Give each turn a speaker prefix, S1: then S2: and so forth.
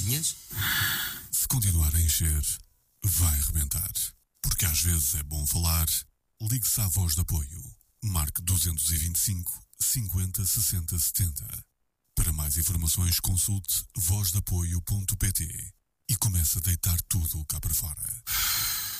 S1: sardinhas?
S2: Se continuar a encher, vai rebentar. Porque às vezes é bom falar. Ligue-se à Voz de Apoio. Marque 225 50 60 70. Para mais informações, consulte vozdeapoio.pt e comece a deitar tudo cá para fora.